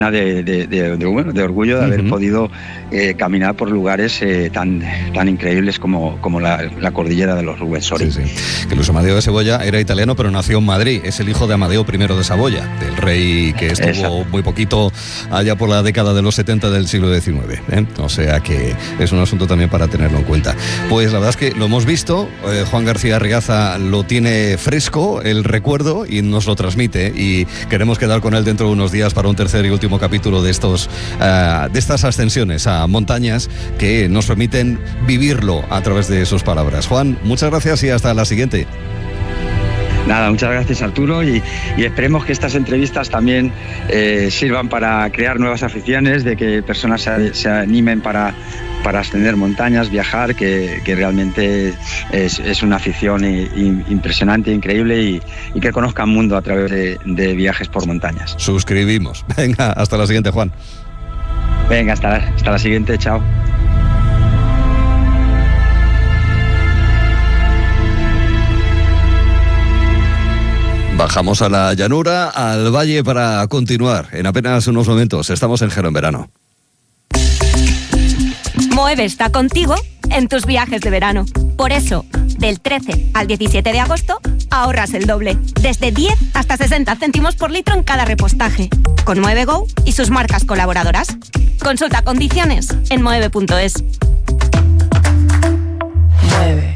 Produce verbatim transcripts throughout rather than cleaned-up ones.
De, de, de, de, bueno, de orgullo de haber uh-huh. podido eh, caminar por lugares eh, tan, tan increíbles como, como la, la cordillera de los Ruwenzori. Sí, sí. Que Luis Amadeo de Saboya era italiano, pero nació en Madrid. Es el hijo de Amadeo primero de Saboya, del rey que estuvo Exacto. muy poquito allá por la década de los setenta del siglo diecinueve. ¿eh? O sea que es un asunto también para tenerlo en cuenta. Pues la verdad es que lo hemos visto, eh, Juan García Regaza lo tiene fresco, el recuerdo, y nos lo transmite. Y queremos quedar con él dentro de unos días para un tercer y último capítulo de estos uh, de estas ascensiones a montañas que nos permiten vivirlo a través de sus palabras. Juan, muchas gracias y hasta la siguiente. Nada, muchas gracias Arturo y, y esperemos que estas entrevistas también eh, sirvan para crear nuevas aficiones, de que personas se, se animen para, para ascender montañas, viajar, que, que realmente es, es una afición y, y impresionante, increíble y, y que conozcan el mundo a través de, de viajes por montañas. Suscribimos. Venga, hasta la siguiente, Juan. Venga, hasta, hasta la siguiente, chao. Bajamos a la llanura, al valle para continuar. En apenas unos momentos estamos en Gelo en Verano. Moeve está contigo en tus viajes de verano. Por eso, del trece al diecisiete de agosto, ahorras el doble. Desde diez hasta sesenta céntimos por litro en cada repostaje. Con Moeve Go y sus marcas colaboradoras. Consulta condiciones en moeve punto es. Mueve.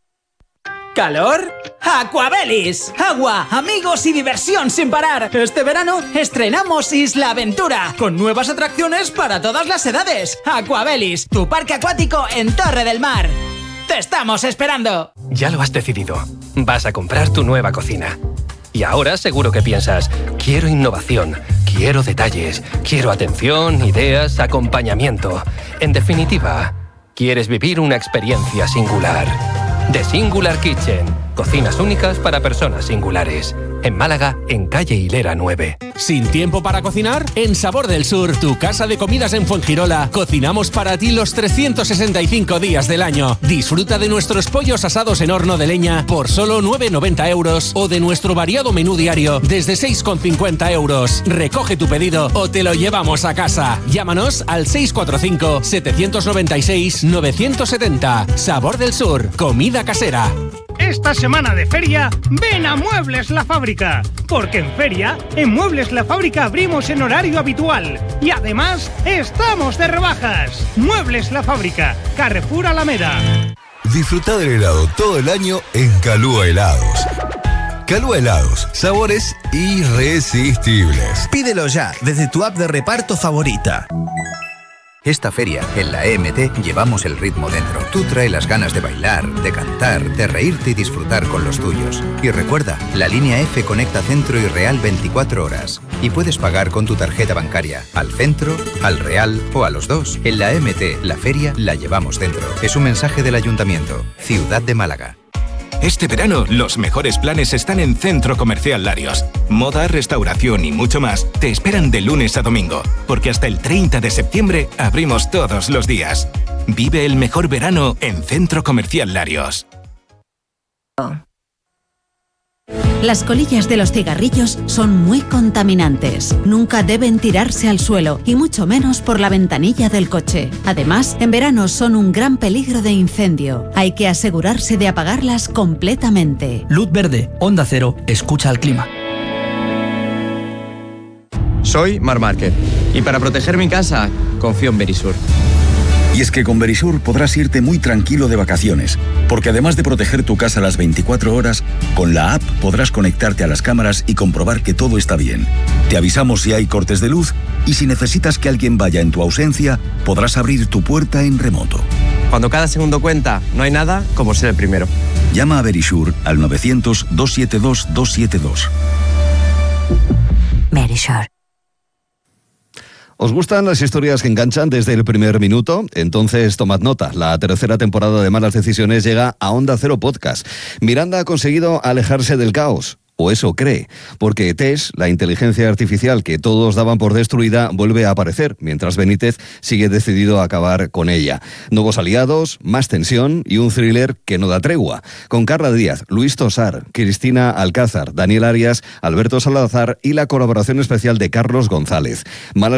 ¿Calor? ¡Aquabelis! Agua, amigos y diversión sin parar. Este verano estrenamos Isla Aventura, con nuevas atracciones para todas las edades. Aquabelis, tu parque acuático en Torre del Mar. ¡Te estamos esperando! Ya lo has decidido. Vas a comprar tu nueva cocina. Y ahora seguro que piensas, quiero innovación, quiero detalles, quiero atención, ideas, acompañamiento. En definitiva, quieres vivir una experiencia singular. The Singular Kitchen. Cocinas únicas para personas singulares. En Málaga, en calle Hilera nueve. ¿Sin tiempo para cocinar? En Sabor del Sur, tu casa de comidas en Fuengirola, cocinamos para ti los trescientos sesenta y cinco días del año. Disfruta de nuestros pollos asados en horno de leña por solo nueve con noventa euros o de nuestro variado menú diario desde seis con cincuenta euros. Recoge tu pedido o te lo llevamos a casa. Llámanos al seis cuatro cinco, siete nueve seis, nueve siete cero. Sabor del Sur, comida casera. Esta semana de feria, ven a Muebles La Fábrica, porque en feria, en Muebles La Fábrica abrimos en horario habitual y además estamos de rebajas. Muebles La Fábrica, Carrefour Alameda. Disfruta del helado todo el año en Calúa Helados. Calúa Helados, sabores irresistibles. Pídelo ya desde tu app de reparto favorita. Esta feria, en la E M T, llevamos el ritmo dentro. Tú trae las ganas de bailar, de cantar, de reírte y disfrutar con los tuyos. Y recuerda, la línea F conecta Centro y Real veinticuatro horas. Y puedes pagar con tu tarjeta bancaria, al Centro, al Real o a los dos. En la E M T, la feria la llevamos dentro. Es un mensaje del Ayuntamiento. Ciudad de Málaga. Este verano, los mejores planes están en Centro Comercial Larios. Moda, restauración y mucho más te esperan de lunes a domingo, porque hasta el treinta de septiembre abrimos todos los días. Vive el mejor verano en Centro Comercial Larios. Las colillas de los cigarrillos son muy contaminantes. Nunca deben tirarse al suelo, y mucho menos por la ventanilla del coche. Además, en verano son un gran peligro de incendio. Hay que asegurarse de apagarlas completamente. Luz verde, Onda Cero, escucha al clima. Soy Mar Márquez, y para proteger mi casa, confío en Verisur. Y es que con Verisur podrás irte muy tranquilo de vacaciones, porque además de proteger tu casa las veinticuatro horas, con la app podrás conectarte a las cámaras y comprobar que todo está bien. Te avisamos si hay cortes de luz y si necesitas que alguien vaya en tu ausencia, podrás abrir tu puerta en remoto. Cuando cada segundo cuenta, no hay nada como ser el primero. Llama a Verisur al novecientos, doscientos setenta y dos, doscientos setenta y dos. Verisur. ¿Os gustan las historias que enganchan desde el primer minuto? Entonces tomad nota, la tercera temporada de Malas Decisiones llega a Onda Cero Podcast. Miranda ha conseguido alejarse del caos. O eso cree, porque Tess, la inteligencia artificial que todos daban por destruida, vuelve a aparecer, mientras Benítez sigue decidido a acabar con ella. Nuevos aliados, más tensión y un thriller que no da tregua. Con Carla Díaz, Luis Tosar, Cristina Alcázar, Daniel Arias, Alberto Salazar y la colaboración especial de Carlos González. Malas